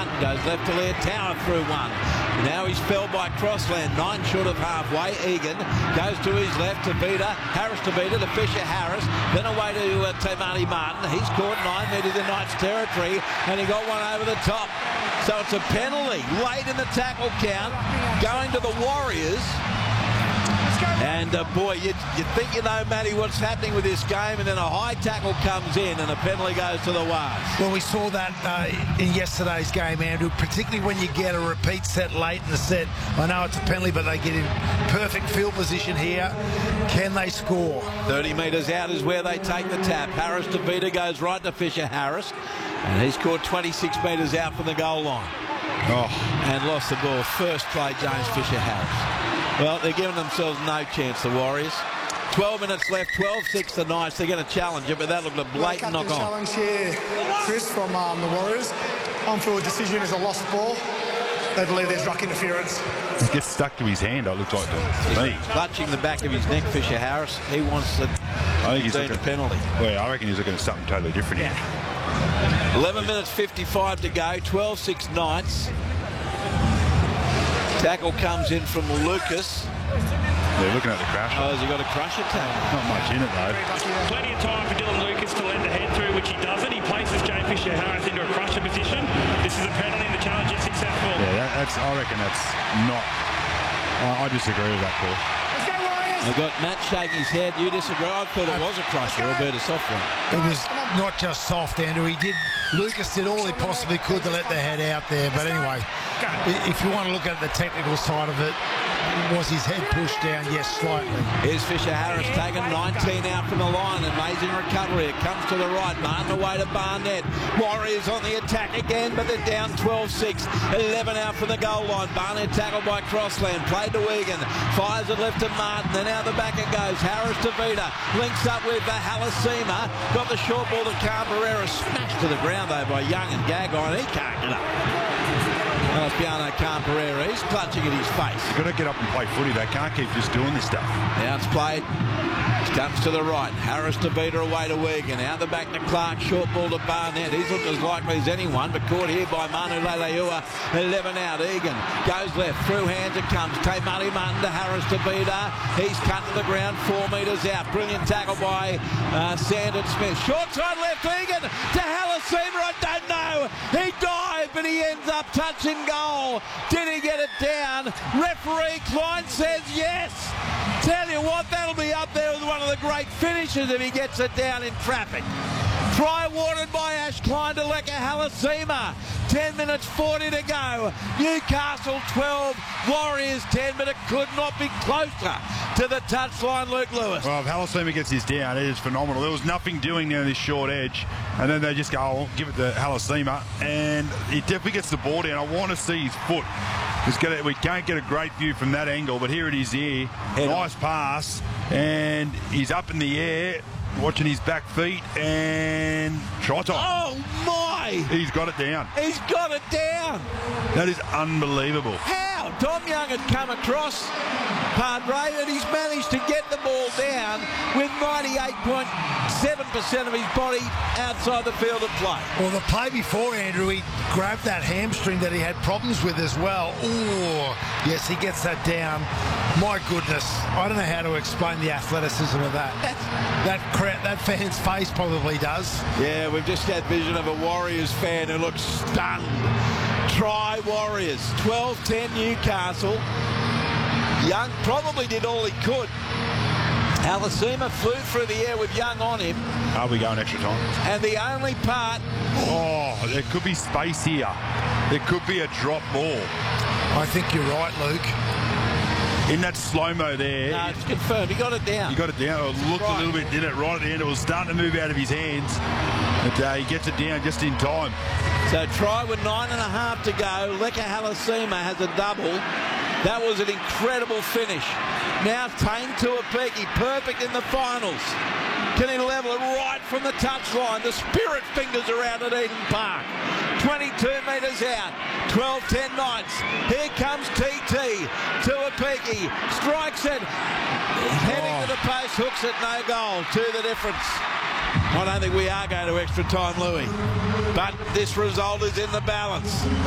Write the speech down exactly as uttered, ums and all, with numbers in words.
Goes left to Lear Tower through one. Now he's felled by Crossland, nine short of halfway. Egan goes to his left to Vita, Harris to Vita, to Fisher Harris, then away to uh, Tamani Martin. He's caught nine metres in Knights territory, and he got one over the top. So it's a penalty late in the tackle count, going to the Warriors. And uh, boy, you, you think you know, Matty, what's happening with this game, and then a high tackle comes in and a penalty goes to the Wars. Well, we saw that uh, in yesterday's game, Andrew, particularly when you get a repeat set late in the set. I know it's a penalty, but they get in perfect field position here. Can they score? thirty metres out is where they take the tap. Harris to Vita, goes right to Fisher Harris, and he's caught twenty-six metres out from the goal line. Oh. And lost the ball. First play, James Fisher Harris. Well, they're giving themselves no chance, the Warriors. twelve minutes left, twelve six to Knights. They're going to challenge it, but that looked a blatant knock on. Challenge here, Chris, from um, the Warriors. On-field decision is a lost ball. They believe there's ruck interference. He gets stuck to his hand, it looks like to me. Clutching the back of his neck, Fisher Harris. He wants to I think he's looking a penalty. Well, I reckon he's looking at something totally different here. eleven minutes fifty-five to go, twelve six Knights. Tackle comes in from Lucas. They're looking at the crash. Oh, has he got a crusher tackle? Not much in it, though. Plenty of time for Dylan Lucas to lend a head through, which he doesn't. He places Jay Fisher Harris into a crusher position. This is a penalty, and the challenge is successful. Yeah, that, that's. I reckon that's not. I, I disagree with that call. I've got Matt shaking his head. You disagree? I thought it was a crusher, albeit a soft one. It was not just soft, Andrew. He did. Lucas did all he possibly could to let the head out there. But anyway, if you want to look at the technical side of it, was his head pushed down? Yes, slightly. Here's Fisher Harris taking nineteen out from the line. Amazing recovery. It comes to the right. Martin away to Barnett. Warriors on the attack again, but they're down twelve six. eleven out from the goal line. Barnett tackled by Crossland. Played to Egan. Fires it left to Martin. Then out the back it goes. Harris to Vita. Links up with the Halasima. Got the short ball to Carberera. Smashed to the ground though by Young and Gagon. He can't get up. Well, it's Piano Carberera. He's clutching at his face. You've got to get up and play footy. They can't keep just doing this stuff. Now it's played. Comes to the right. Harris to Vita away to Egan. Out the back to Clark. Short ball to Barnett. He's looked as likely as anyone, but caught here by Manu Leleua. eleven out. Egan goes left. Through hands it comes. Tamani Martin to Harris to Vita. He's cut to the ground. Four metres out. Brilliant tackle by uh, Sandon Smith. Short side left. Egan to Halasima. I don't know. He dived, but he ends up touching goal. Did he get it down? Referee Klein says yes. Tell you what, that'll be up there with one of the great finishes if he gets it down in traffic. Try awarded by Ash Klein to Leka Halasima. ten minutes forty to go. Newcastle twelve, Warriors ten, but it could not be closer to the touchline, Luke Lewis. Well, if Halasima gets his down, it is phenomenal. There was nothing doing there in this short edge, and then they just go, oh, give it to Halasima, and he definitely gets the ball down. I want to see his foot. Gonna, we can't get a great view from that angle, but here it is here. Head nice on. Pass, and he's up in the air, watching his back feet, and shot on. Oh, my! He's got it down. He's got it down. That is unbelievable. How? Tom Young had come across Padre, and he's managed to get the ball down with ninety-eight point seven percent of his body outside the field of play. Well, the play before, Andrew, he grabbed that hamstring that he had problems with as well. Oh, yes, he gets that down. My goodness, I don't know how to explain the athleticism of that. That's, that cra- that fan's face probably does. Yeah, we've just had vision of a Warriors fan who looks stunned. Try Warriors, twelve ten Newcastle. Young probably did all he could. Halasima flew through the air with Young on him. Are we going extra time? And the only part... Oh, there could be space here. There could be a drop ball. I think you're right, Luke. In that slow-mo there... No, it's confirmed. He got it down. He got it down. It looked right. a little bit, did it right at the end. It was starting to move out of his hands. But uh, he gets it down just in time. So try with nine and a half to go. Leka Halasima has a double. That was an incredible finish. Now Tane Tuapiki, perfect in the finals. Can he level it right from the touchline? The spirit fingers are out at Eden Park. twenty-two metres out. twelve ten Knights. Here comes T T. Tuapiki strikes it. Heading oh. to the post, hooks it, no goal. Two the difference. I don't think we are going to extra time, Louis. But this result is in the balance.